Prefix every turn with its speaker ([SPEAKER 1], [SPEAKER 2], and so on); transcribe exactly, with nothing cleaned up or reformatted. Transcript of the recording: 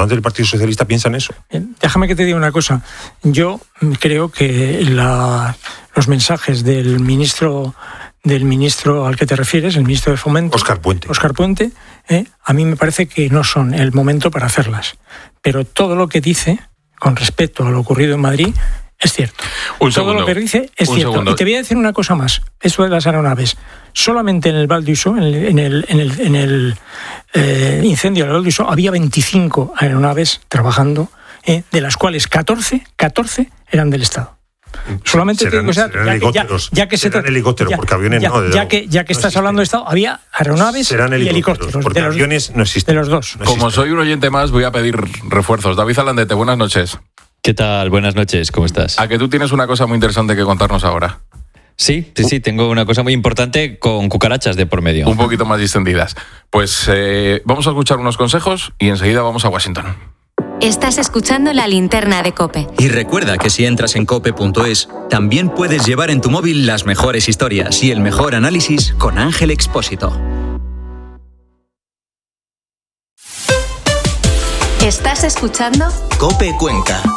[SPEAKER 1] votantes del Partido Socialista piensan eso.
[SPEAKER 2] Déjame que te diga una cosa. Yo creo que la, los mensajes del ministro del ministro al que te refieres, el ministro de Fomento,
[SPEAKER 1] Óscar Puente,
[SPEAKER 2] Óscar Puente, eh, a mí me parece que no son el momento para hacerlas. Pero todo lo que dice con respecto a lo ocurrido en Madrid es cierto.
[SPEAKER 3] Un
[SPEAKER 2] todo
[SPEAKER 3] segundo,
[SPEAKER 2] lo que dice es
[SPEAKER 3] un
[SPEAKER 2] cierto.
[SPEAKER 3] segundo.
[SPEAKER 2] Y te voy a decir una cosa más. Eso de las aeronaves. Solamente en el Val d'Uixó, en el, en el, en el, en el eh, incendio del Val d'Uixó, había veinticinco aeronaves trabajando, eh, de las cuales catorce, catorce eran del Estado. Solamente
[SPEAKER 1] serán,
[SPEAKER 2] te digo, o sea,
[SPEAKER 1] serán
[SPEAKER 2] ya,
[SPEAKER 1] helicópteros,
[SPEAKER 2] ya, ya que
[SPEAKER 1] serán
[SPEAKER 2] se
[SPEAKER 1] helicópteros,
[SPEAKER 2] ya,
[SPEAKER 1] porque aviones
[SPEAKER 2] ya,
[SPEAKER 1] no.
[SPEAKER 2] Ya que, ya que
[SPEAKER 1] no
[SPEAKER 2] estás
[SPEAKER 1] existen.
[SPEAKER 2] hablando de Estado, había aeronaves
[SPEAKER 1] serán
[SPEAKER 2] y helicópteros.
[SPEAKER 1] Porque
[SPEAKER 2] de los,
[SPEAKER 1] aviones no existen.
[SPEAKER 2] De los dos.
[SPEAKER 1] No
[SPEAKER 3] Como
[SPEAKER 1] existen.
[SPEAKER 3] soy un oyente más, voy a pedir refuerzos. David Alandete, buenas noches.
[SPEAKER 4] ¿Qué tal? Buenas noches, ¿cómo estás?
[SPEAKER 3] A que tú tienes una cosa muy interesante que contarnos ahora.
[SPEAKER 4] Sí, sí, sí, tengo una cosa muy importante con cucarachas de por medio.
[SPEAKER 3] Un poquito más distendidas. Pues eh, vamos a escuchar unos consejos y enseguida vamos a Washington.
[SPEAKER 5] Estás escuchando La Linterna de COPE.
[SPEAKER 6] Y recuerda que si entras en cope punto es, también puedes llevar en tu móvil las mejores historias y el mejor análisis con Ángel Expósito.
[SPEAKER 5] Estás escuchando
[SPEAKER 7] COPE Cuenca.